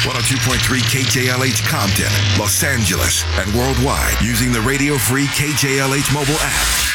102.3 KJLH Compton, Los Angeles, and worldwide using the Radio Free KJLH mobile app.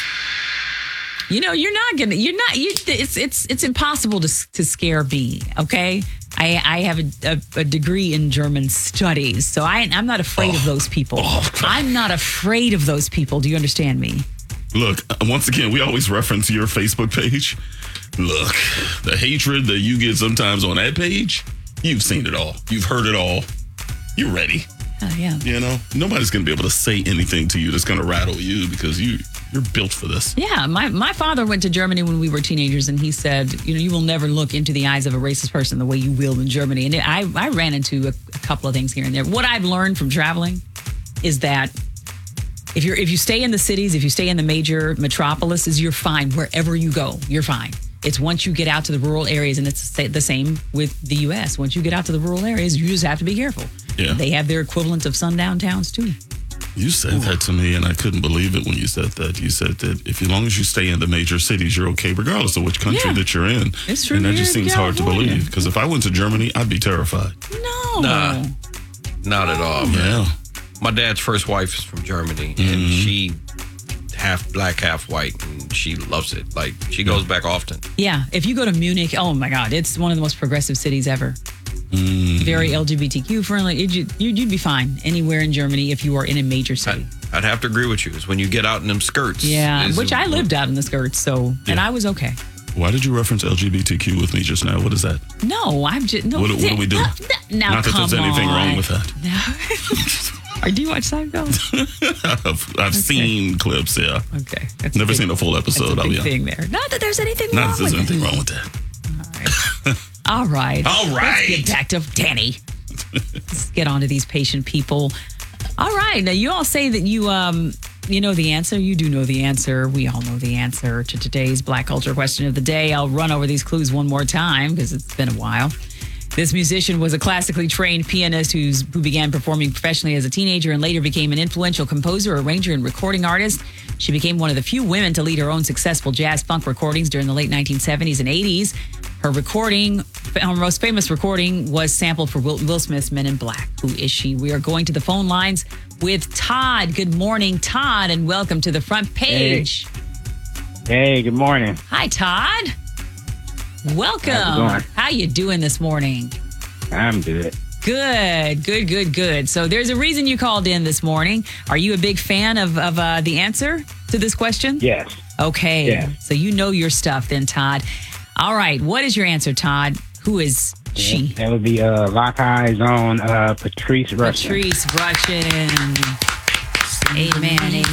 It's impossible to scare me, okay? I have a degree in German studies, so I'm not afraid of those people. I'm not afraid of those people. Do you understand me? Look, once again, we always reference your Facebook page. Look, the hatred that you get sometimes on that page, you've seen it all. You've heard it all. You're ready. Yeah. You know, nobody's going to be able to say anything to you that's going to rattle you because you're built for this. Yeah, my father went to Germany when we were teenagers, and he said, you will never look into the eyes of a racist person the way you will in Germany. And I ran into a couple of things here and there. What I've learned from traveling is that if you stay in the cities, if you stay in the major metropolises, you're fine. Wherever you go, you're fine. It's once you get out to the rural areas, and it's the same with the U.S. Once you get out to the rural areas, you just have to be careful. Yeah. They have their equivalent of sundown towns, too. You said that to me, and I couldn't believe it when you said that. You said that as long as you stay in the major cities, you're okay, regardless of which country that you're in. It's true. And that just seems hard to believe. Because if I went to Germany, I'd be terrified. No. Nah, not at all, man. Yeah. My dad's first wife is from Germany, and she half black, half white, and she loves it. Like, she goes back often. Yeah. If you go to Munich, oh my God, it's one of the most progressive cities ever. Very LGBTQ friendly. You'd be fine anywhere in Germany if you are in a major city. I'd have to agree with you. Is when you get out in them skirts. Yeah, which I lived out in the skirts, and I was okay. Why did you reference LGBTQ with me just now? What is that? No, I'm just... No, what do we do? Now, Not that there's anything wrong with that. No. Do you watch Seinfeld? I've seen clips, yeah. Okay. Never seen a full episode. That's a big thing there. Not that there's anything wrong with that. Not that there's it. anything wrong with that. All right. Let's get back to Danny. Let's get on to these patient people. All right. Now, you all say that you know the answer. You do know the answer. We all know the answer to today's Black Culture Question of the Day. I'll run over these clues one more time because it's been a while. This musician was a classically trained pianist who began performing professionally as a teenager and later became an influential composer, arranger, and recording artist. She became one of the few women to lead her own successful jazz funk recordings during the late 1970s and 80s. Her most famous recording was sampled for Will Smith's Men in Black. Who is she? We are going to the phone lines with Todd. Good morning, Todd, and welcome to the front page. Hey, good morning. Hi, Todd. Welcome. How's it going? How you doing this morning? I'm good. Good. So there's a reason you called in this morning. Are you a big fan of the answer to this question? Yes. Okay. Yes. So you know your stuff then, Todd. All right. What is your answer, Todd? Who is she? That would be Lock Eyes on Patrice Rushen. Patrice Rushen. Amen.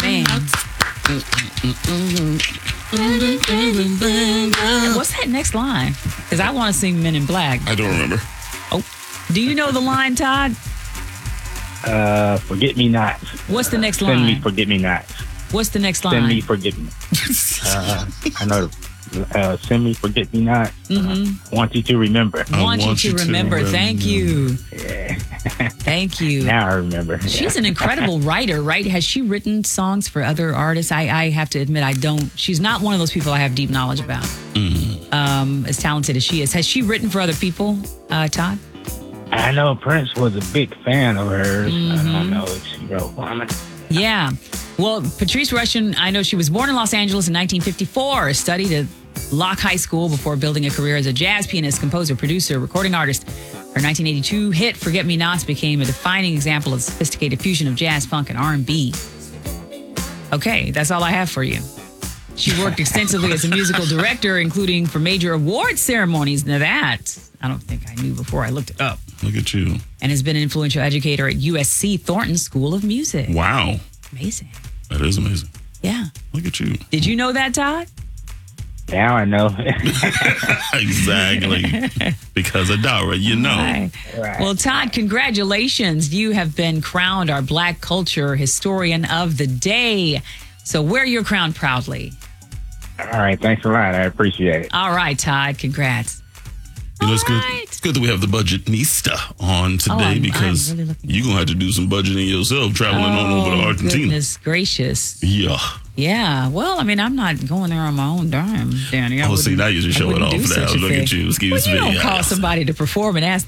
And what's that next line? Because I want to sing Men in Black. I don't remember. Oh, do you know the line, Todd? Forget me not. What's the next line? Send me forget me not. What's the next line? Send me forget me. I know. Send me forget me not. Want you to remember. Want you to remember. Thank you. Yeah. Thank you. Now I remember. She's an incredible writer, right? Has she written songs for other artists? I have to admit, I don't. She's not one of those people I have deep knowledge about. As talented as she is. Has she written for other people, Todd? I know Prince was a big fan of hers. I don't know if she wrote one. Yeah. Well, Patrice Rushen, I know she was born in Los Angeles in 1954, studied at Locke High School before building a career as a jazz pianist, composer, producer, recording artist. Her 1982 hit, Forget Me Nots, became a defining example of sophisticated fusion of jazz, funk, and R&B. Okay, that's all I have for you. She worked extensively as a musical director, including for major award ceremonies. Now that, I don't think I knew before I looked it up. Look at you. And has been an influential educator at USC Thornton School of Music. Wow. Amazing. That is amazing. Yeah. Look at you. Did you know that, Todd? Now I know. Exactly. Because of Dara, you know. Right. Well, Todd, congratulations. You have been crowned our Black Culture Historian of the Day. So wear your crown proudly. All right. Thanks a lot. I appreciate it. All right, Todd. Congrats. You know, it's good that we have the budgetnista on today because really you're going to have to do some budgeting yourself traveling on over to Argentina. Goodness gracious. Yeah. Yeah. Well, I mean, I'm not going there on my own dime, Danny. See, now you're just showing off now. Look at you. Excuse me. You don't call somebody to perform and ask